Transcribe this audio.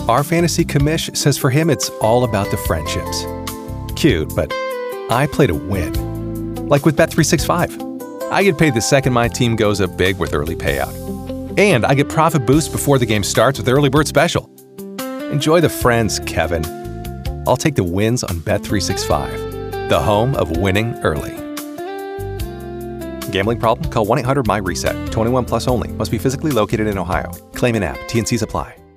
Our fantasy commish says for him it's all about the friendships. Cute, but I play to win. Like with Bet365. I get paid the second my team goes up big with early payout. And I get profit boost before the game starts with Early Bird Special. Enjoy the friends, Kevin. I'll take the wins on Bet365, the home of winning early. Gambling problem? Call 1-800-MY-RESET. 21 plus only. Must be physically located in Ohio. Claim in app. T&Cs apply.